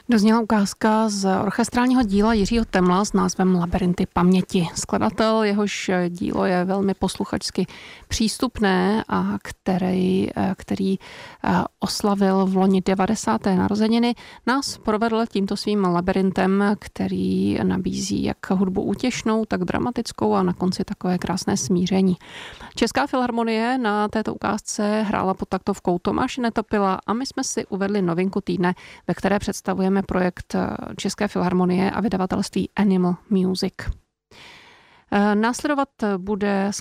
Dozněla ukázka z orchestrálního díla Jiřího Temla s názvem Labyrinty paměti. Skladatel, jehož dílo je velmi posluchačsky přístupné a který oslavil v loni 90. narozeniny, nás provedl tímto svým labyrintem, který nabízí jak hudbu útěšnou, tak dramatickou a na konci takové krásné smíření. Česká filharmonie na této ukázce hrála pod taktovkou Tomáše Netopila a my jsme si uvedli novinku týdne, ve které představujeme projekt České filharmonie a vydavatelství Animal Music. Následovat bude